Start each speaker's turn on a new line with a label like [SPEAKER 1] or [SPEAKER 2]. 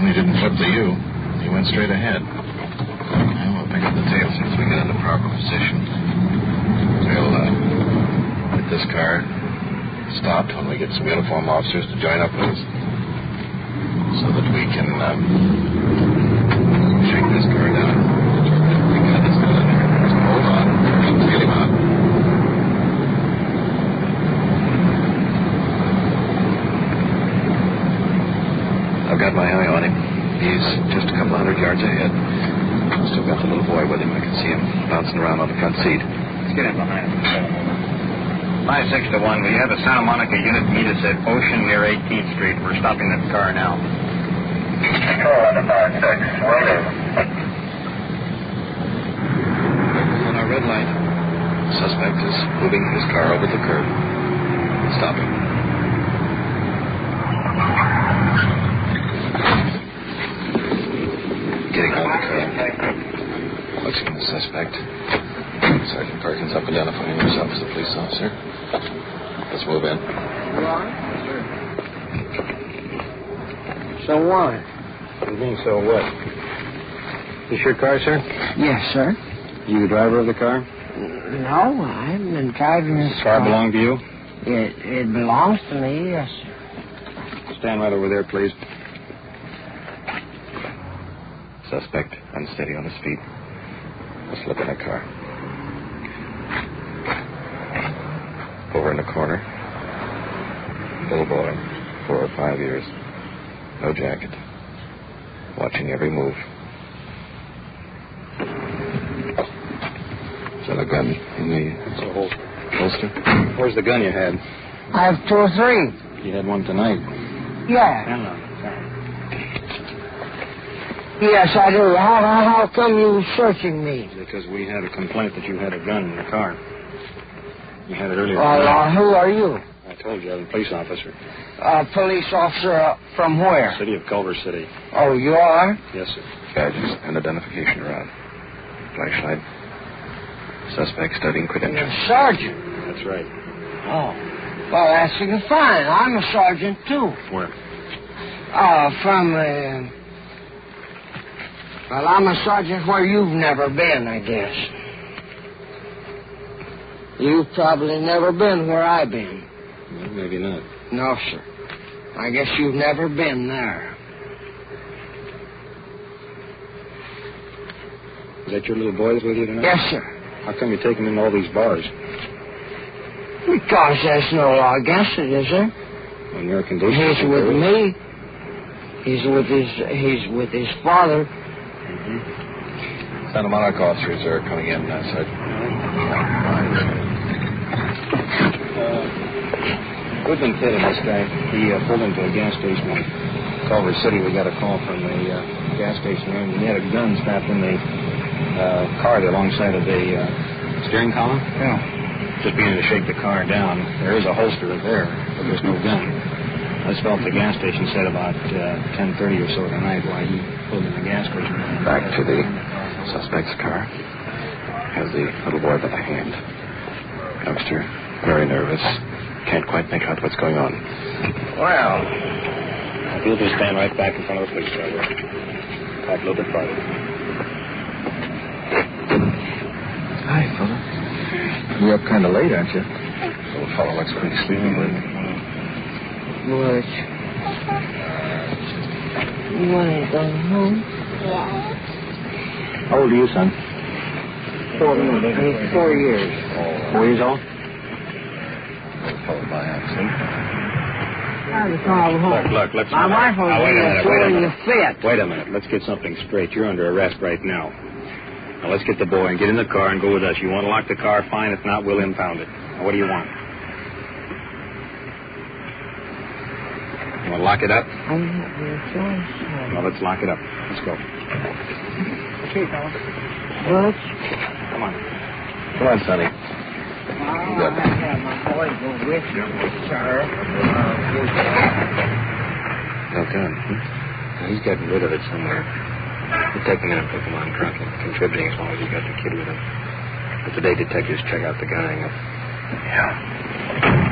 [SPEAKER 1] Well, he didn't flip the U. He went straight ahead. Well, we'll pick up the tail as soon as we get into proper position. We'll get this car stopped when we get some uniformed officers to join up with us so that we can shake this car down. We got this guy in there. So hold on. Let's get him out. I've got my eye on him. He's just a couple 100 yards ahead. Still got the little boy with him. I can see him bouncing around on the front seat.
[SPEAKER 2] Let's get in behind him. 5-6 to 1. We have a Santa Monica unit meet us at Ocean near 18th Street. We're stopping that car now.
[SPEAKER 3] Control on the 5-6. Waiting.
[SPEAKER 1] On our red light, the suspect is moving his car over the curb. Stop him. Getting on the curb. Looks at the suspect. Sergeant Perkins up identifying himself as a police officer. Let's move in.
[SPEAKER 4] So what?
[SPEAKER 2] What do you mean, so what? This your car, sir?
[SPEAKER 4] Yes, sir.
[SPEAKER 2] You the driver of the car?
[SPEAKER 4] No, I've been driving this
[SPEAKER 2] Does the car belong to you?
[SPEAKER 4] It belongs to me, yes, sir.
[SPEAKER 2] Stand right over there, please.
[SPEAKER 1] Suspect unsteady on his feet. Let's look at that car. Over in the corner. Little boy, 4 or 5 years. No jacket. Watching every move. Is that a gun in the holster?
[SPEAKER 2] Where's the gun you had?
[SPEAKER 4] I have 2 or 3.
[SPEAKER 2] You had one tonight.
[SPEAKER 4] Yeah.
[SPEAKER 2] Hello.
[SPEAKER 4] Yes, I do. How come you searching me?
[SPEAKER 2] Because we had a complaint that you had a gun in the car. You had it earlier.
[SPEAKER 4] Who are you?
[SPEAKER 2] I told you, I'm a police officer.
[SPEAKER 4] Police officer from where?
[SPEAKER 2] City of Culver City.
[SPEAKER 4] Oh, you are?
[SPEAKER 2] Yes, sir.
[SPEAKER 1] Badges and identification around. Flashlight. Suspect studying credentials.
[SPEAKER 4] You're a sergeant.
[SPEAKER 2] That's right.
[SPEAKER 4] Oh. Well, that's fine. I'm a sergeant, too.
[SPEAKER 2] Where?
[SPEAKER 4] Well, I'm a sergeant where you've never been, I guess. You've probably never been where I've been.
[SPEAKER 2] Well, maybe not.
[SPEAKER 4] No, sir. I guess you've never been there.
[SPEAKER 2] Is that your little boy that's with you tonight?
[SPEAKER 4] Yes, sir.
[SPEAKER 2] How come you take him into all these bars?
[SPEAKER 4] Because there's no law against it, is there?
[SPEAKER 2] On your condition?
[SPEAKER 4] He's with me. He's with his father.
[SPEAKER 1] Santa Monica officers are coming in, Sergeant.
[SPEAKER 2] Goodman Kid and this guy, he pulled into a gas station in Culver City. We got a call from the gas station there, and he had a gun strapped in the car there alongside of the steering column.
[SPEAKER 4] Yeah.
[SPEAKER 2] Just beginning to shake the car down. There is a holster there, but there's no gun. That's what the gas station said about 10:30 or so tonight while he pulled in the gas station.
[SPEAKER 1] Back to the suspect's car. Has the little boy by the hand. Youngster, very nervous. Can't quite make out what's going on.
[SPEAKER 2] Well, if you'll just stand right back in front of the police car there. Back a little bit farther.
[SPEAKER 1] Hi, fella. You're up kind of late, aren't you? Little fellow looks pretty sleepy, but...
[SPEAKER 4] What? You want to go home?
[SPEAKER 2] How old are you, son?
[SPEAKER 4] 4 years.
[SPEAKER 2] 4 years old?
[SPEAKER 1] Little fellow by accident.
[SPEAKER 2] Look, let's...
[SPEAKER 4] My wife was throwing a fit.
[SPEAKER 2] Wait a minute. Let's get something straight. You're under arrest right now. Now, let's get the boy and get in the car and go with us. You want to lock the car? Fine. If not, we'll impound it. Now, what do you want? You want to lock it up?
[SPEAKER 4] I have no choice.
[SPEAKER 2] Well, let's lock it up. Let's go.
[SPEAKER 4] Okay, fella. What?
[SPEAKER 2] Come on.
[SPEAKER 1] Come on, Sonny.
[SPEAKER 4] I'll have my boy go with you, sir.
[SPEAKER 1] No gun.
[SPEAKER 2] He's getting rid of it somewhere. We'll take him in and put him on drunk and contributing as long as you got the kid with him. But today detectives check out the gang.
[SPEAKER 1] Yeah.